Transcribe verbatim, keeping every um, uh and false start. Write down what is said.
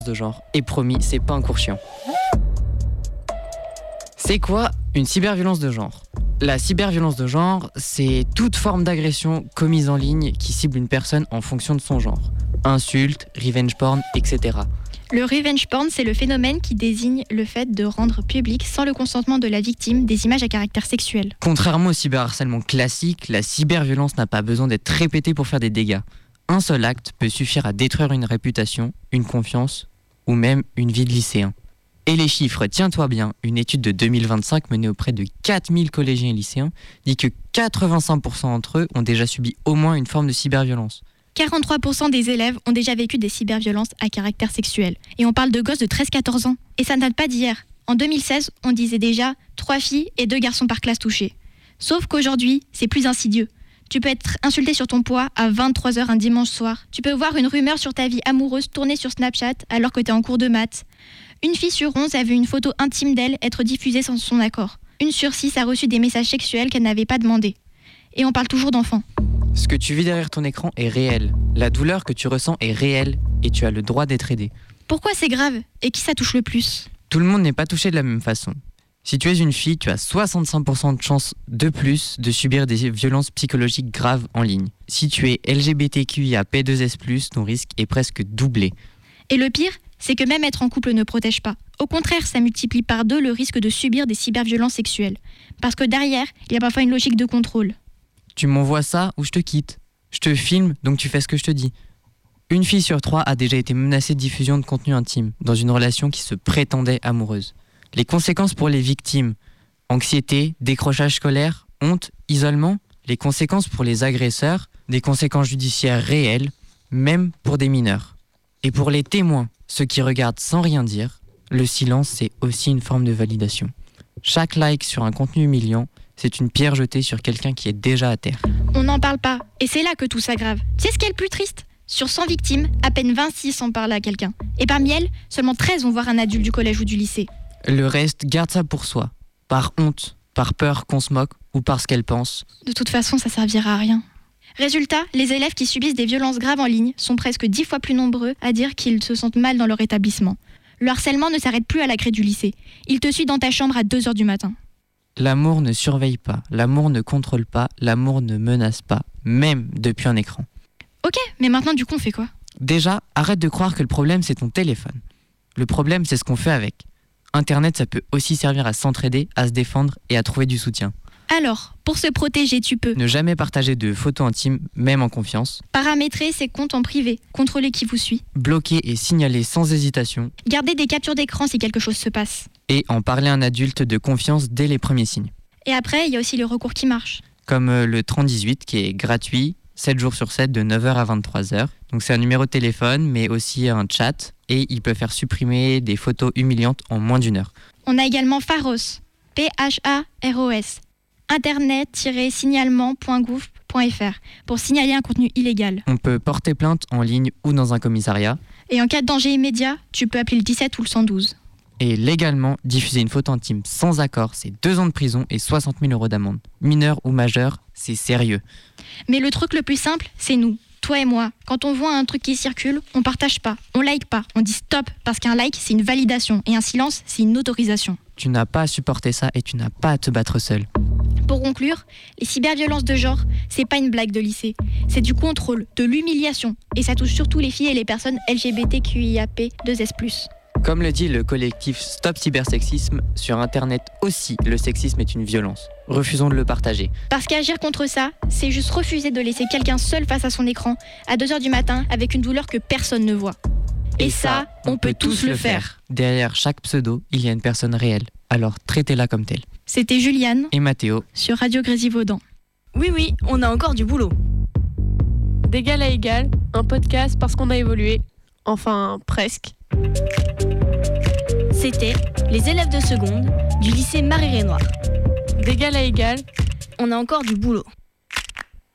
de genre. Et promis, c'est pas un cours chiant. C'est quoi une cyberviolence de genre ? La cyberviolence de genre, c'est toute forme d'agression commise en ligne qui cible une personne en fonction de son genre. Insultes, revenge porn, et cetera. Le revenge porn, c'est le phénomène qui désigne le fait de rendre public, sans le consentement de la victime, des images à caractère sexuel. Contrairement au cyberharcèlement classique, la cyberviolence n'a pas besoin d'être répétée pour faire des dégâts. Un seul acte peut suffire à détruire une réputation, une confiance ou même une vie de lycéen. Et les chiffres, tiens-toi bien, une étude de deux mille vingt-cinq menée auprès de quatre mille collégiens et lycéens dit que quatre-vingt-cinq pour cent d'entre eux ont déjà subi au moins une forme de cyberviolence. quarante-trois pour cent des élèves ont déjà vécu des cyberviolences à caractère sexuel. Et on parle de gosses de treize à quatorze ans. Et ça ne date pas d'hier. En deux mille seize, on disait déjà trois filles et deux garçons par classe touchés. Sauf qu'aujourd'hui, c'est plus insidieux. Tu peux être insulté sur ton poids à vingt-trois heures un dimanche soir. Tu peux voir une rumeur sur ta vie amoureuse tourner sur Snapchat alors que tu es en cours de maths. Une fille sur onze a vu une photo intime d'elle être diffusée sans son accord. Une sur six a reçu des messages sexuels qu'elle n'avait pas demandés. Et on parle toujours d'enfants. Ce que tu vis derrière ton écran est réel. La douleur que tu ressens est réelle et tu as le droit d'être aidé. Pourquoi c'est grave ? Et qui ça touche le plus ? Tout le monde n'est pas touché de la même façon. Si tu es une fille, tu as soixante-cinq pour cent de chances de plus de subir des violences psychologiques graves en ligne. Si tu es L G B T Q I A P deux S plus, ton risque est presque doublé. Et le pire, c'est que même être en couple ne protège pas. Au contraire, ça multiplie par deux le risque de subir des cyberviolences sexuelles. Parce que derrière, il y a parfois une logique de contrôle. Tu m'envoies ça ou je te quitte. Je te filme, donc tu fais ce que je te dis. Une fille sur trois a déjà été menacée de diffusion de contenu intime dans une relation qui se prétendait amoureuse. Les conséquences pour les victimes, anxiété, décrochage scolaire, honte, isolement. Les conséquences pour les agresseurs, des conséquences judiciaires réelles, même pour des mineurs. Et pour les témoins, ceux qui regardent sans rien dire, le silence, c'est aussi une forme de validation. Chaque like sur un contenu humiliant, c'est une pierre jetée sur quelqu'un qui est déjà à terre. On n'en parle pas, et c'est là que tout s'aggrave. Tu sais ce qui est le plus triste ? Sur cent victimes, à peine vingt-six en parlent à quelqu'un. Et parmi elles, seulement treize vont voir un adulte du collège ou du lycée. Le reste garde ça pour soi, par honte, par peur qu'on se moque ou parce qu'elle pense. De toute façon, ça servira à rien. Résultat, les élèves qui subissent des violences graves en ligne sont presque dix fois plus nombreux à dire qu'ils se sentent mal dans leur établissement. Le harcèlement ne s'arrête plus à la grille du lycée. Il te suit dans ta chambre à deux heures du matin. L'amour ne surveille pas, l'amour ne contrôle pas, l'amour ne menace pas, même depuis un écran. Ok, mais maintenant du coup on fait quoi ? Déjà, arrête de croire que le problème c'est ton téléphone. Le problème c'est ce qu'on fait avec. Internet, ça peut aussi servir à s'entraider, à se défendre et à trouver du soutien. Alors, pour se protéger, tu peux ne jamais partager de photos intimes, même en confiance. Paramétrer ses comptes en privé, contrôler qui vous suit. Bloquer et signaler sans hésitation. Garder des captures d'écran si quelque chose se passe. Et en parler à un adulte de confiance dès les premiers signes. Et après, il y a aussi le recours qui marche. Comme le trente dix-huit qui est gratuit, sept jours sur sept de neuf heures à vingt-trois heures. Donc c'est un numéro de téléphone, mais aussi un chat. Et il peut faire supprimer des photos humiliantes en moins d'une heure. On a également Pharos, P H A R O S, internet tiret signalement point gouv point f r pour signaler un contenu illégal. On peut porter plainte en ligne ou dans un commissariat. Et en cas de danger immédiat, tu peux appeler le dix-sept ou le cent douze. Et légalement, diffuser une photo intime sans accord, c'est deux ans de prison et soixante mille euros d'amende. Mineur ou majeur, c'est sérieux. Mais le truc le plus simple, c'est nous, toi et moi. Quand on voit un truc qui circule, on partage pas, on like pas, on dit stop, parce qu'un like, c'est une validation et un silence, c'est une autorisation. Tu n'as pas à supporter ça et tu n'as pas à te battre seul. Pour conclure, les cyberviolences de genre, c'est pas une blague de lycée. C'est du contrôle, de l'humiliation. Et ça touche surtout les filles et les personnes L G B T Q I A P deux S plus. Comme le dit le collectif Stop Cybersexisme, sur Internet aussi, le sexisme est une violence. Refusons de le partager. Parce qu'agir contre ça, c'est juste refuser de laisser quelqu'un seul face à son écran à deux heures du matin avec une douleur que personne ne voit. Et, et ça, on, on peut tous le faire. faire. Derrière chaque pseudo, il y a une personne réelle. Alors traitez-la comme telle. C'était Juliane et Mathéo sur Radio Grésivaudan. Oui, oui, on a encore du boulot. D'égal à égal, un podcast parce qu'on a évolué. Enfin, presque. C'était les élèves de seconde du lycée Marie-Renoir. D'égal à égal, on a encore du boulot.